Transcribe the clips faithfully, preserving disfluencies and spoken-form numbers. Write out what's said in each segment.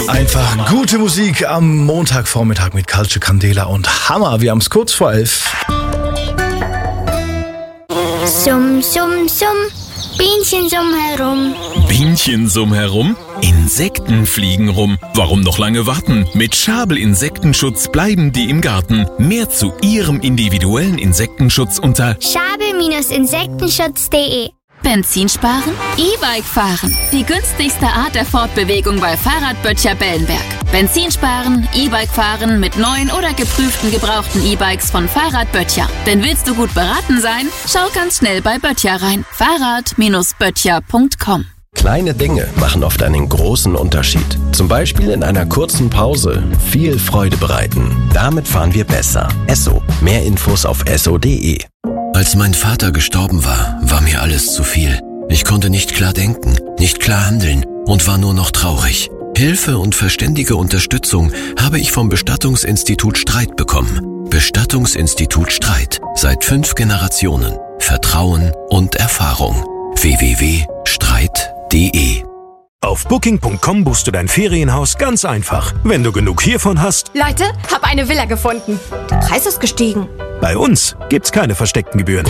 Einfach gute Musik am Montagvormittag mit Culture Candela und Hammer. Wir haben es kurz vor elf. Summ, summ, summ, Bienchen summ herum. Bienchen summ herum? Insekten fliegen rum. Warum noch lange warten? Mit Schabel Insektenschutz bleiben die im Garten. Mehr zu Ihrem individuellen Insektenschutz unter Schabel Insektenschutz punkt de. Benzin sparen? E-Bike fahren. Die günstigste Art der Fortbewegung bei Fahrradböttcher Bellenberg. Benzin sparen, E-Bike fahren mit neuen oder geprüften gebrauchten E-Bikes von Fahrradböttcher. Denn willst du gut beraten sein? Schau ganz schnell bei Böttcher rein. Fahrrad Böttcher punkt com. Kleine Dinge machen oft einen großen Unterschied. Zum Beispiel in einer kurzen Pause viel Freude bereiten. Damit fahren wir besser. Esso. Mehr Infos auf esso punkt de. Als mein Vater gestorben war, war mir alles zu viel. Ich konnte nicht klar denken, nicht klar handeln und war nur noch traurig. Hilfe und verständige Unterstützung habe ich vom Bestattungsinstitut Streit bekommen. Bestattungsinstitut Streit. Seit fünf Generationen. Vertrauen und Erfahrung. w w w punkt streit punkt de. Auf booking punkt com buchst du dein Ferienhaus ganz einfach. Wenn du genug hiervon hast... Leute, hab eine Villa gefunden. Der Preis ist gestiegen. Bei uns gibt's keine versteckten Gebühren.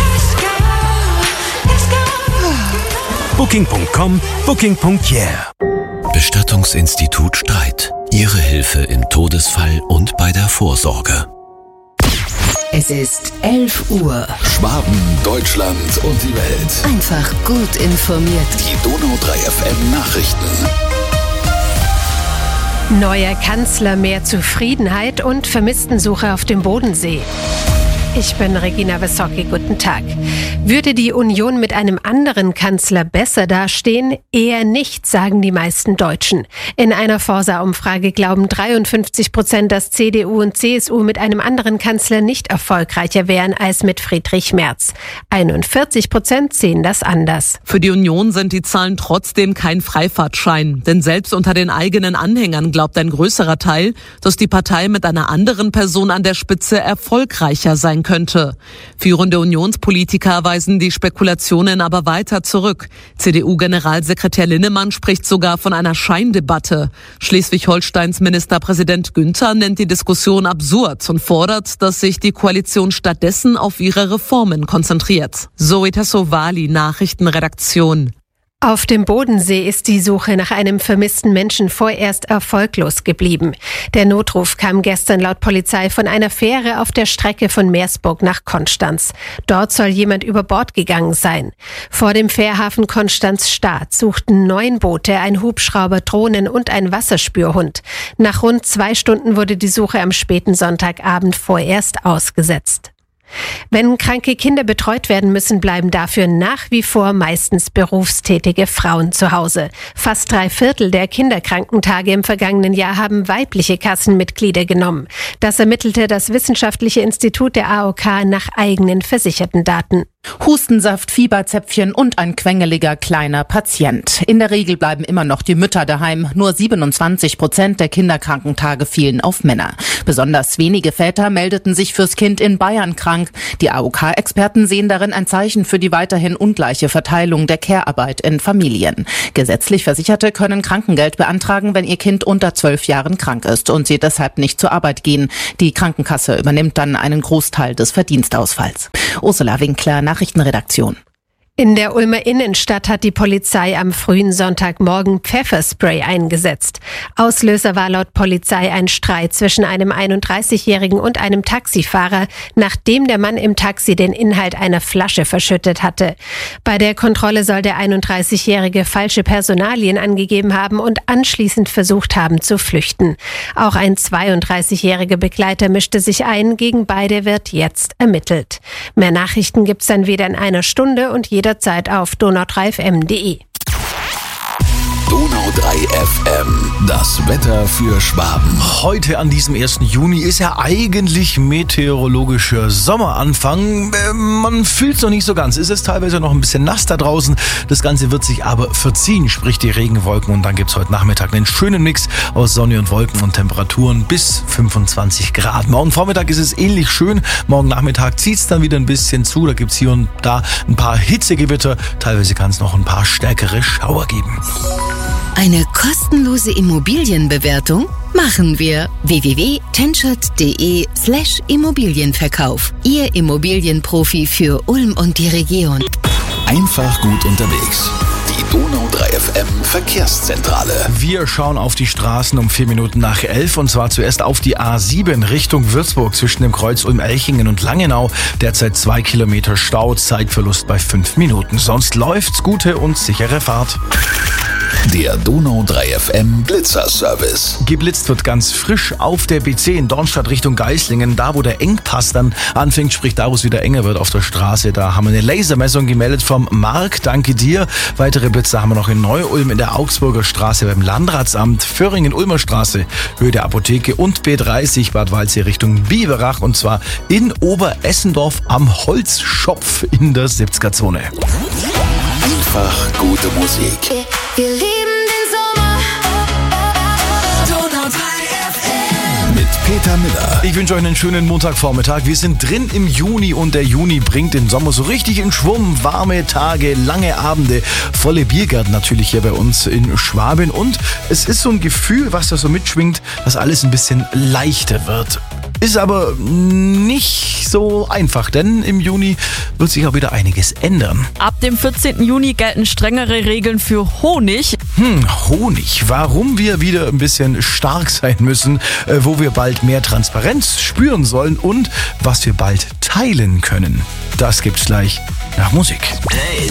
booking punkt com, booking punkt yeah. Bestattungsinstitut Streit. Ihre Hilfe im Todesfall und bei der Vorsorge. Es ist elf Uhr. Schwaben, Deutschland und die Welt. Einfach gut informiert. Die Donau drei F M Nachrichten. Neuer Kanzler, mehr Zufriedenheit und Vermisstensuche auf dem Bodensee. Ich bin Regina Wessocki, guten Tag. Würde die Union mit einem anderen Kanzler besser dastehen? Eher nicht, sagen die meisten Deutschen. In einer Forsa-Umfrage glauben dreiundfünfzig Prozent, dass C D U und C S U mit einem anderen Kanzler nicht erfolgreicher wären als mit Friedrich Merz. einundvierzig Prozent sehen das anders. Für die Union sind die Zahlen trotzdem kein Freifahrtschein. Denn selbst unter den eigenen Anhängern glaubt ein größerer Teil, dass die Partei mit einer anderen Person an der Spitze erfolgreicher sein könnte. Führende Unionspolitiker weisen die Spekulationen aber weiter zurück. C D U-Generalsekretär Linnemann spricht sogar von einer Scheindebatte. Schleswig-Holsteins Ministerpräsident Günther nennt die Diskussion absurd und fordert, dass sich die Koalition stattdessen auf ihre Reformen konzentriert. Zoe Tassovali, Nachrichtenredaktion. Auf dem Bodensee ist die Suche nach einem vermissten Menschen vorerst erfolglos geblieben. Der Notruf kam gestern laut Polizei von einer Fähre auf der Strecke von Meersburg nach Konstanz. Dort soll jemand über Bord gegangen sein. Vor dem Fährhafen Konstanz-Stad suchten neun Boote, ein Hubschrauber, Drohnen und ein Wasserspürhund. Nach rund zwei Stunden wurde die Suche am späten Sonntagabend vorerst ausgesetzt. Wenn kranke Kinder betreut werden müssen, bleiben dafür nach wie vor meistens berufstätige Frauen zu Hause. Fast drei Viertel der Kinderkrankentage im vergangenen Jahr haben weibliche Kassenmitglieder genommen. Das ermittelte das Wissenschaftliche Institut der A O K nach eigenen versicherten Daten. Hustensaft, Fieberzäpfchen und ein quengeliger kleiner Patient. In der Regel bleiben immer noch die Mütter daheim. Nur siebenundzwanzig Prozent der Kinderkrankentage fielen auf Männer. Besonders wenige Väter meldeten sich fürs Kind in Bayern krank. Die A O K-Experten sehen darin ein Zeichen für die weiterhin ungleiche Verteilung der Care-Arbeit in Familien. Gesetzlich Versicherte können Krankengeld beantragen, wenn ihr Kind unter zwölf Jahren krank ist und sie deshalb nicht zur Arbeit gehen. Die Krankenkasse übernimmt dann einen Großteil des Verdienstausfalls. Ursula Winkler, Nachrichtenredaktion. In der Ulmer Innenstadt hat die Polizei am frühen Sonntagmorgen Pfefferspray eingesetzt. Auslöser war laut Polizei ein Streit zwischen einem einunddreißigjährigen und einem Taxifahrer, nachdem der Mann im Taxi den Inhalt einer Flasche verschüttet hatte. Bei der Kontrolle soll der einunddreißigjährige falsche Personalien angegeben haben und anschließend versucht haben zu flüchten. Auch ein zweiunddreißigjähriger Begleiter mischte sich ein. Gegen beide wird jetzt ermittelt. Mehr Nachrichten gibt's dann wieder in einer Stunde und jederzeit auf donau drei F M punkt de. Donau drei F M, das Wetter für Schwaben. Heute an diesem ersten Juni ist ja eigentlich meteorologischer Sommeranfang. Äh, man fühlt es noch nicht so ganz. Es ist teilweise noch ein bisschen nass da draußen. Das Ganze wird sich aber verziehen, sprich die Regenwolken. Und dann gibt es heute Nachmittag einen schönen Mix aus Sonne und Wolken und Temperaturen bis fünfundzwanzig Grad. Morgen Vormittag ist es ähnlich schön. Morgen Nachmittag zieht es dann wieder ein bisschen zu. Da gibt es hier und da ein paar Hitzegewitter. Teilweise kann es noch ein paar stärkere Schauer geben. Eine kostenlose Immobilienbewertung? Machen wir. w w w punkt tenschert punkt de slash Immobilienverkauf. Ihr Immobilienprofi für Ulm und die Region. Einfach gut unterwegs. Die Donau drei F M Verkehrszentrale. Wir schauen auf die Straßen um vier Minuten nach elf und zwar zuerst auf die A sieben Richtung Würzburg zwischen dem Kreuz Ulm-Elchingen und Langenau. Derzeit zwei Kilometer Stau, Zeitverlust bei fünf Minuten. Sonst läuft's, gute und sichere Fahrt. Der Donau drei F M Blitzer-Service. Geblitzt wird ganz frisch auf der B zehn Dornstadt Richtung Geislingen. Da, wo der Engpass dann anfängt, sprich da, wo es wieder enger wird auf der Straße. Da haben wir eine Lasermessung gemeldet vom Mark. Danke dir. Weitere Blitzer haben wir noch in Neu-Ulm in der Augsburger Straße beim Landratsamt, Föhringen-Ulmer Straße, Höhe der Apotheke und B dreißig Bad Waldsee Richtung Biberach und zwar in Oberessendorf am Holzschopf in der siebziger-Zone. Einfach gute Musik. Wir lieben den Sommer. Donau drei F M. Mit Peter Miller. Ich wünsche euch einen schönen Montagvormittag. Wir sind drin im Juni und der Juni bringt den Sommer so richtig in Schwung. Warme Tage, lange Abende, volle Biergärten natürlich hier bei uns in Schwaben. Und es ist so ein Gefühl, was da so mitschwingt, dass alles ein bisschen leichter wird. Ist aber nicht so einfach, denn im Juni wird sich auch wieder einiges ändern. Ab dem vierzehnten Juni gelten strengere Regeln für Honig. Hm, Honig. Warum wir wieder ein bisschen stark sein müssen, äh, wo wir bald mehr Transparenz spüren sollen und was wir bald teilen können. Das gibt's gleich nach Musik. Hey,